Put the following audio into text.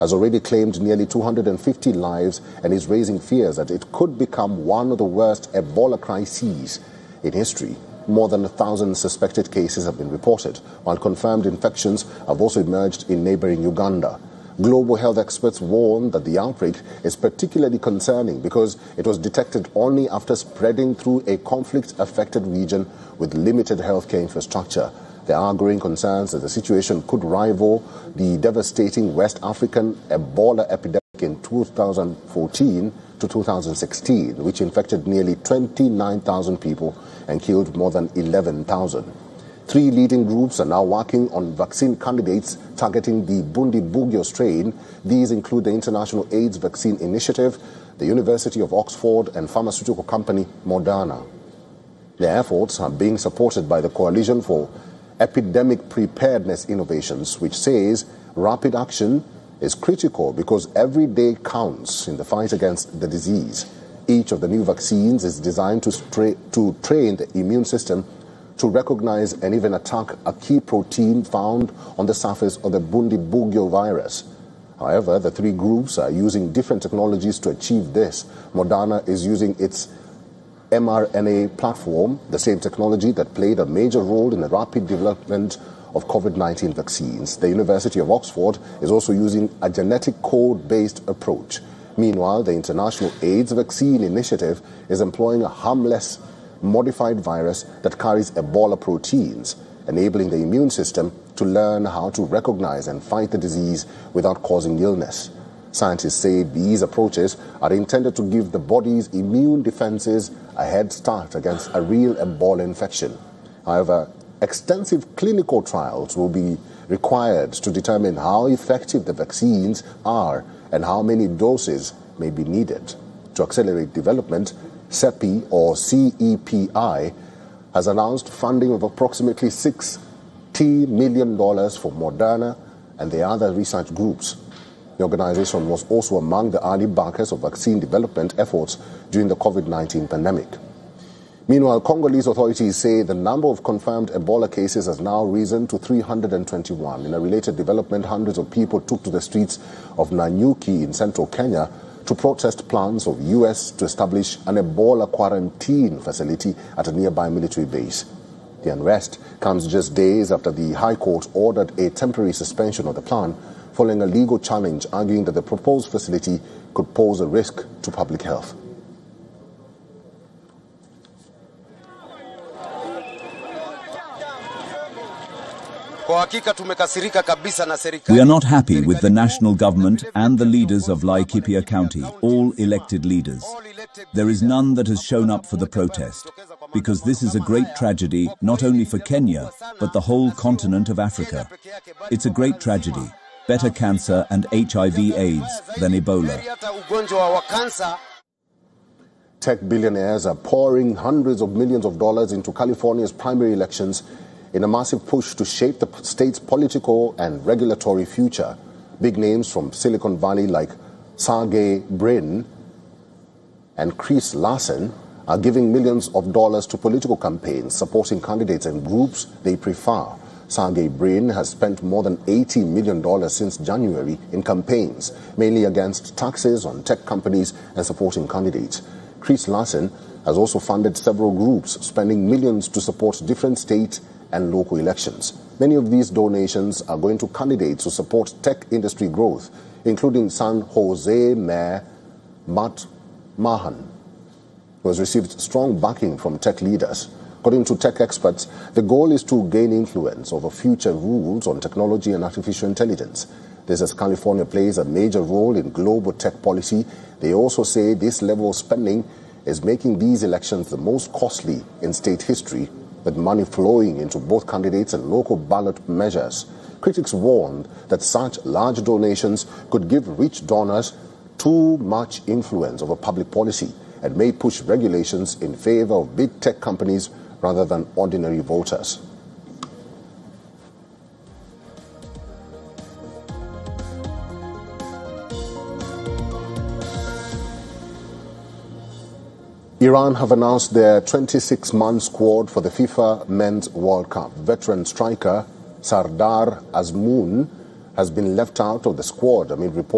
has already claimed nearly 250 lives and is raising fears that it could become one of the worst Ebola crises in history. More than 1,000 suspected cases have been reported, while confirmed infections have also emerged in neighboring Uganda. Global health experts warn that the outbreak is particularly concerning because it was detected only after spreading through a conflict-affected region with limited healthcare infrastructure. There are growing concerns that the situation could rival the devastating West African Ebola epidemic in 2014 to 2016, which infected nearly 29,000 people and killed more than 11,000. 3 leading groups are now working on vaccine candidates targeting the Bundibugyo strain. These include the International AIDS Vaccine Initiative, the University of Oxford, and pharmaceutical company Moderna. Their efforts are being supported by the Coalition for Epidemic Preparedness Innovations, which says rapid action is critical because every day counts in the fight against the disease. Each of the new vaccines is designed to train the immune system to recognize and even attack a key protein found on the surface of the Bundibugyo virus. However, the 3 groups are using different technologies to achieve this. Moderna is using its mRNA platform, the same technology that played a major role in the rapid development of COVID-19 vaccines. The University of Oxford is also using a genetic code-based approach. Meanwhile, the International AIDS Vaccine Initiative is employing a harmless modified virus that carries Ebola proteins, enabling the immune system to learn how to recognize and fight the disease without causing illness. Scientists say these approaches are intended to give the body's immune defenses a head start against a real Ebola infection. However, extensive clinical trials will be required to determine how effective the vaccines are and how many doses may be needed. To accelerate development, CEPI, or CEPI, has announced funding of approximately $60 million for Moderna and the other research groups. The organization was also among the early backers of vaccine development efforts during the COVID-19 pandemic. Meanwhile, Congolese authorities say the number of confirmed Ebola cases has now risen to 321. In a related development, hundreds of people took to the streets of Nanyuki in central Kenya to protest plans of U.S. to establish an Ebola quarantine facility at a nearby military base. The unrest comes just days after the High Court ordered a temporary suspension of the plan following a legal challenge arguing that the proposed facility could pose a risk to public health. We are not happy with the national government and the leaders of Laikipia County, all elected leaders. There is none that has shown up for the protest, because this is a great tragedy not only for Kenya, but the whole continent of Africa. It's a great tragedy. Better cancer and HIV/AIDS than Ebola. Tech billionaires are pouring hundreds of millions of dollars into California's primary elections in a massive push to shape the state's political and regulatory future. Big names from Silicon Valley like Sergey Brin and Chris Larsen are giving millions of dollars to political campaigns, supporting candidates and groups they prefer. Sergey Brin has spent more than $80 million since January in campaigns, mainly against taxes on tech companies and supporting candidates. Chris Larsen has also funded several groups, spending millions to support different state and local elections. Many of these donations are going to candidates who support tech industry growth, including San Jose Mayor Matt Mahan, who has received strong backing from tech leaders. According to tech experts, the goal is to gain influence over future rules on technology and artificial intelligence. This as California plays a major role in global tech policy. They also say this level of spending is making these elections the most costly in state history, with money flowing into both candidates and local ballot measures. Critics warned that such large donations could give rich donors too much influence over public policy and may push regulations in favor of big tech companies rather than ordinary voters. Iran have announced their 26-man squad for the FIFA Men's World Cup. Veteran striker Sardar Azmoun has been left out of the squad amid reports